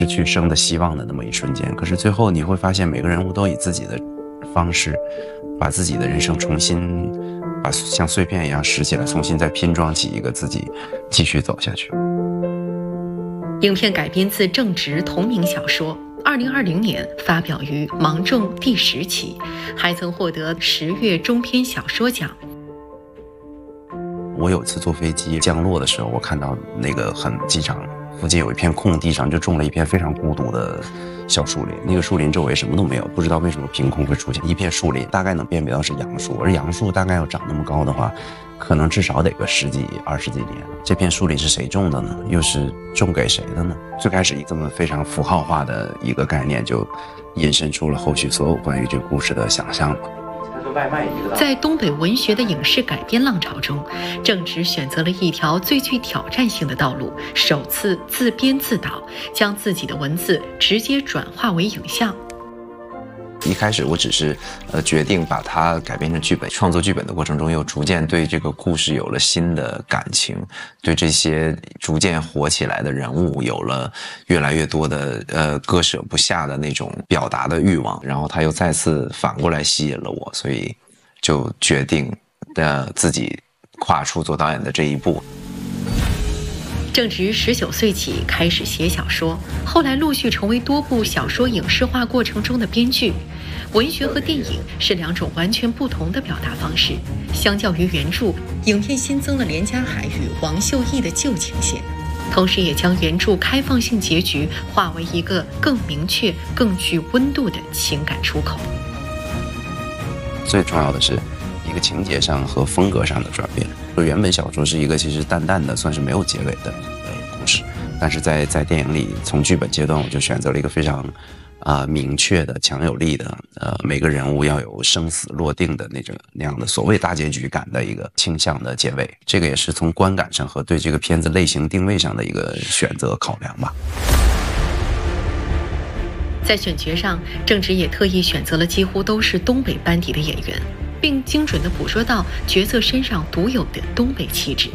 失去生的希望的那么一瞬间。可是最后你会发现，每个人物都以自己的方式，把自己的人生重新把像碎片一样拾起来，重新再拼装起一个自己，继续走下去。 影片改编自郑执同名小说，2020年发表于芒种第10期，还曾获得10月中篇小说奖。 我有一次坐飞机降落的时候，我看到那个机场附近有一片空地上就种了一片非常孤独的小树林，那个树林周围什么都没有，不知道为什么凭空会出现一片树林，大概能辨别到是杨树，而杨树大概要长那么高的话，可能至少得个10几20几年。这片树林是谁种的呢？又是种给谁的呢？最开始这么非常符号化的一个概念，就引申出了后续所有关于这个故事的想象。 在东北文学的影视改编浪潮中，郑执选择了一条最具挑战性的道路，首次自编自导，将自己的文字直接转化为影像。 一开始我只是决定把它改编成剧本，创作剧本的过程中又逐渐对这个故事有了新的感情，对这些逐渐火起来的人物有了越来越多的割舍不下的那种表达的欲望，然后他又再次反过来吸引了我，所以就决定自己跨出做导演的这一步。 郑执19岁起开始写小说，后来陆续成为多部小说影视化过程中的编剧。文学和电影是2种完全不同的表达方式。相较于原著，影片新增了连家海与王秀义的旧情线，同时也将原著开放性结局化为一个更明确、更具温度的情感出口。 最重要的是一个情节上和风格上的转变。原本小说是一个其实淡淡的算是没有结尾的故事，但是在电影里，从剧本阶段我就选择了一个非常明确的强有力的每个人物要有生死落定的那样的所谓大结局感的一个倾向的结尾。这个也是从观感上和对这个片子类型定位上的一个选择考量吧。 在选角上，郑执也特意选择了几乎都是东北班底的演员，并精准地捕捉到角色身上独有的东北气质。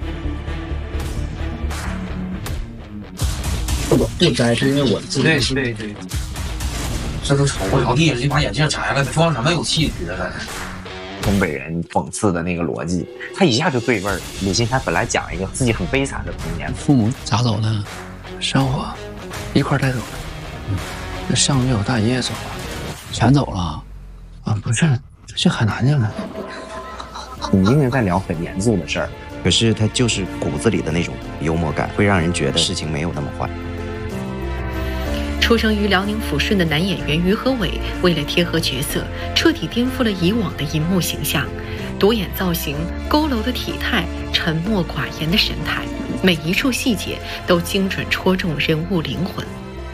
不摘是因为我自己对，这都瞅不着地了，就把眼镜摘了，装什么有气质的？ 东北人讽刺的那个逻辑，他一下就对味儿。李金山本来讲一个自己很悲惨的童年， 父母咋走的？生活一块带走的。那上个月我大爷也走了，全走了。啊，不是，去海南去了。 你明明在聊很严肃的事儿， 可是他就是骨子里的那种幽默感，会让人觉得事情没有那么坏。 出生于辽宁抚顺的男演员于和伟，为了贴合角色，彻底颠覆了以往的银幕形象。独眼造型、佝偻的体态、沉默寡言的神态，每一处细节都精准戳中人物灵魂。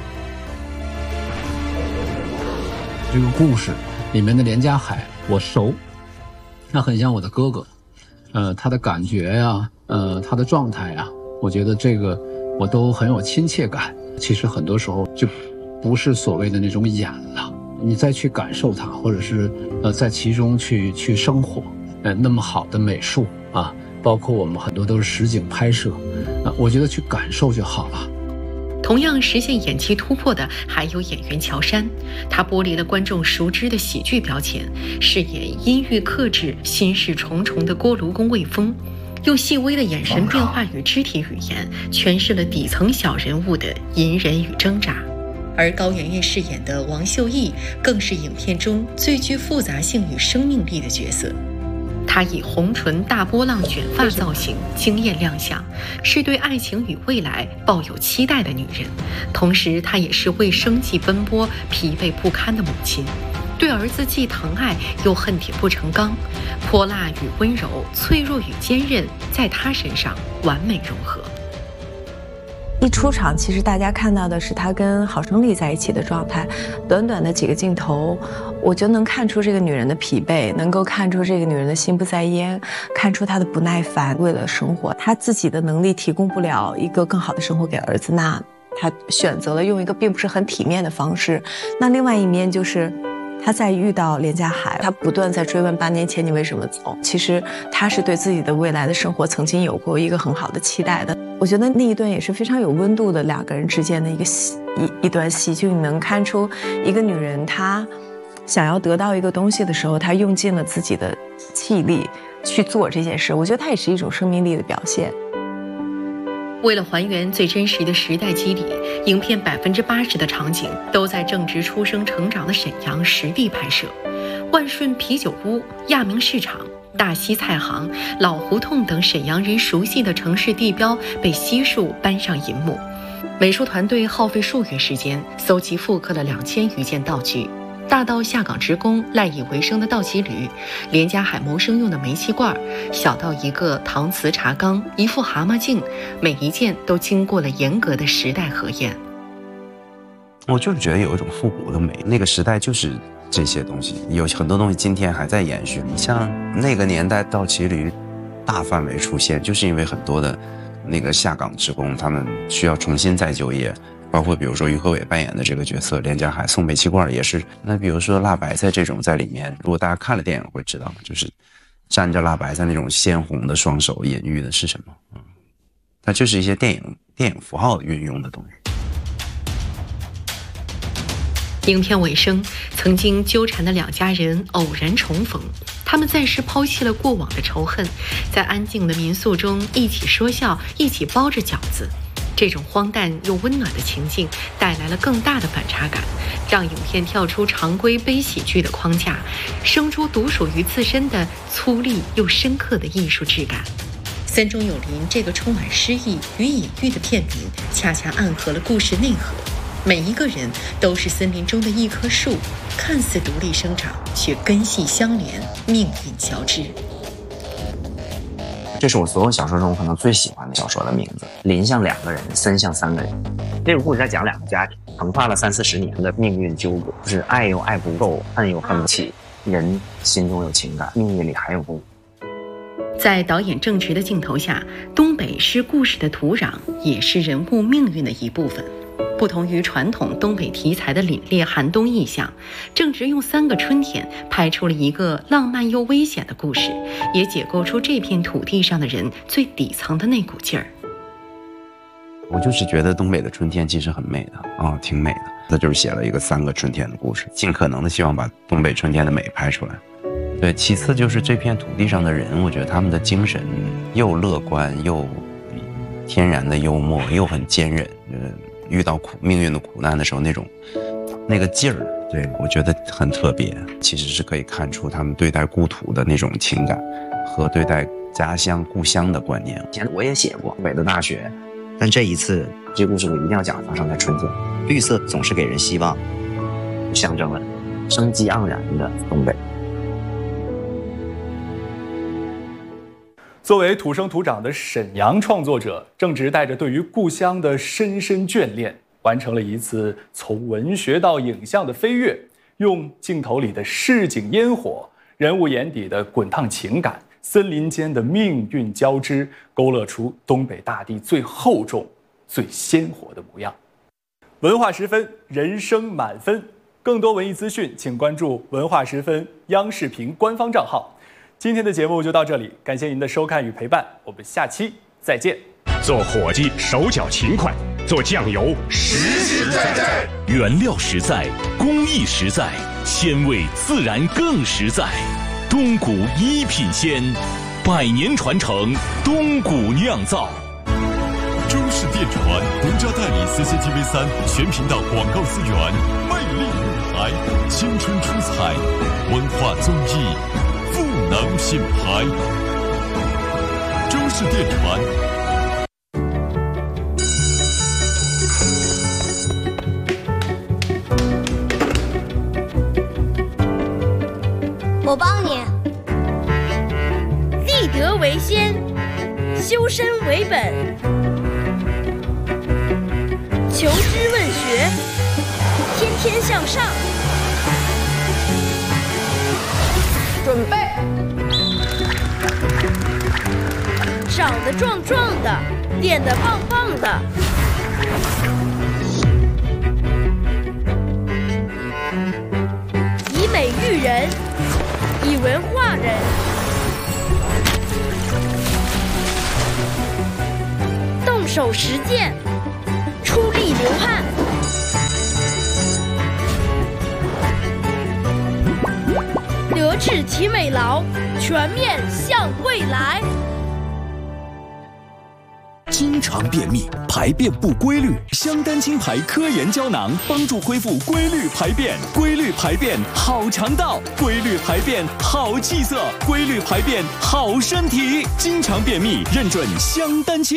这个故事里面的连家海我熟，他很像我的哥哥，他的感觉呀，他的状态呀，我觉得这个我都很有亲切感。其实很多时候就不是所谓的那种演了，你再去感受它，或者是在其中去生活，那么好的美术啊，包括我们很多都是实景拍摄，我觉得去感受就好了。 同样实现演技突破的还有演员乔杉，他剥离了观众熟知的喜剧标签，饰演阴郁克制、心事重重的锅炉工魏峰，用细微的眼神变化与肢体语言诠释了底层小人物的隐忍与挣扎。而高圆圆饰演的王秀义更是影片中最具复杂性与生命力的角色。她以红唇大波浪卷发造型惊艳亮相，是对爱情与未来抱有期待的女人，同时她也是为生计奔波、疲惫不堪的母亲。对儿子既疼爱又恨铁不成钢，泼辣与温柔、脆弱与坚韧，在她身上完美融合。 一出场，其实大家看到的是他跟郝胜利在一起的状态，短短的几个镜头，我就能看出这个女人的疲惫，能够看出这个女人的心不在焉，看出她的不耐烦。为了生活，她自己的能力提供不了一个更好的生活给儿子，那她选择了用一个并不是很体面的方式。那另外一面就是他在遇到连家海，他不断在追问8年前你为什么走。其实他是对自己的未来的生活曾经有过一个很好的期待的。 我觉得那一段也是非常有温度的两个人之间的一段戏剧，你能看出一个女人她想要得到一个东西的时候，她用尽了自己的气力去做这件事，我觉得它也是一种生命力的表现。 为了还原最真实的时代肌理，影片80%的场景都在正值出生成长的沈阳实地拍摄。万顺啤酒屋、亚明市场、大西菜行、老胡同等沈阳人熟悉的城市地标被悉数搬上银幕。美术团队耗费数月时间，搜集复刻了2000余件道具，大到下岗职工赖以为生的倒骑驴，连家海谋生用的煤气罐，小到一个搪瓷茶缸、一副蛤蟆镜，每一件都经过了严格的时代核验。 我就是觉得有一种复古的美，那个时代就是这些东西，有很多东西今天还在延续。你像那个年代倒骑驴大范围出现，就是因为很多的那个下岗职工他们需要重新再就业，包括比如说于和伟扮演的这个角色连家海送煤气罐也是。那比如说辣白菜这种在里面，如果大家看了电影会知道，就是沾着辣白菜那种鲜红的双手隐喻的是什么？它就是一些电影符号运用的东西。 影片尾声，曾经纠缠的两家人偶然重逢，他们暂时抛弃了过往的仇恨，在安静的民宿中一起说笑，一起包着饺子。这种荒诞又温暖的情境带来了更大的反差感，让影片跳出常规悲喜剧的框架，生出独属于自身的粗粝又深刻的艺术质感。森中有林这个充满诗意与隐喻的片名，恰恰暗合了故事内核。每一个人都是森林中的一棵树，看似独立生长，却根系相连，命运交织。 这是我所有小说中可能最喜欢的小说的名字。林像2个人，森像3个人。这个故事在讲2个家庭横跨了30-40年的命运纠葛，就是爱又爱不够，恨又恨不起，人心中有情感，命运里还有故事。 在导演正直的镜头下，东北是故事的土壤，也是人物命运的一部分。不同于传统东北题材的凛冽寒冬意象，正直用3个春天拍出了一个浪漫又危险的故事，也解构出这片土地上的人最底层的那股劲儿。 我就是觉得东北的春天其实很美的挺美的。他就是写了一个3个春天的故事，尽可能的希望把东北春天的美拍出来。对，其次就是这片土地上的人，我觉得他们的精神又乐观又天然的幽默，又很坚韧，遇到命运的苦难的时候那个劲儿，对，我觉得很特别。其实是可以看出他们对待故土的那种情感和对待家乡故乡的观念。以前我也写过东北的大雪，但这一次这故事我一定要讲发生在春天。绿色总是给人希望，象征了生机盎然的东北。 作为土生土长的沈阳创作者，正直带着对于故乡的深深眷恋，完成了一次从文学到影像的飞跃，用镜头里的市井烟火、人物眼底的滚烫情感、森林间的命运交织，勾勒出东北大地最厚重、最鲜活的模样。文化十分，人生满分。更多文艺资讯，请关注文化十分央视频官方账号。今天的节目就到这里，感谢您的收看与陪伴，我们下期再见。 做伙计手脚勤快，做酱油实实在在，原料实在，工艺实在，鲜味自然更实在。东谷一品鲜，100年传承，东谷酿造。 中式电传独家代理 CCTV3 全频道广告资源，魅力舞台，青春出彩，文化综艺，赋能品牌。中式电传。 我帮你。立德为先，修身为本，求知问学，天天向上。准备。长得壮壮的，练得棒棒的。以美育人，以文化人。动手手实践，出力流汗。德智体美劳，全面向未来。 经常便秘、排便不规律，香丹青牌科研胶囊帮助恢复规律排便。规律排便好肠道，规律排便好气色，规律排便好身体。经常便秘认准香丹青。